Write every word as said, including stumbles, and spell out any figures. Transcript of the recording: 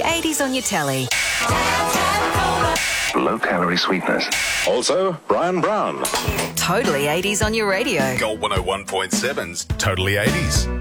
The eighties on your telly. Low-calorie sweetness. Also, Brian Brown. Totally eighties on your radio. Gold one oh one point seven's Totally eighties.